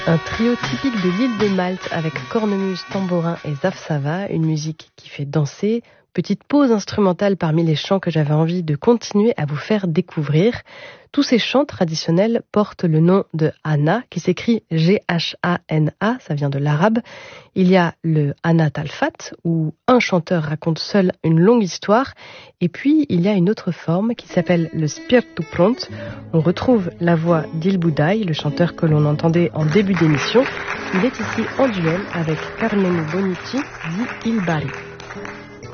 Un trio typique de l'île de Malte avec cornemuse, tambourin et zafsava, une musique qui fait danser. Petite pause instrumentale parmi les chants que j'avais envie de continuer à vous faire découvrir. Tous ces chants traditionnels portent le nom de Hana, qui s'écrit G-H-A-N-A, ça vient de l'arabe. Il y a le Hana Talfat, où un chanteur raconte seul une longue histoire. Et puis, il y a une autre forme qui s'appelle le Spirtu Pront. On retrouve la voix d'Il Boudaï, le chanteur que l'on entendait en début d'émission. Il est ici en duel avec Carmenu Bonici, dit Il Bari.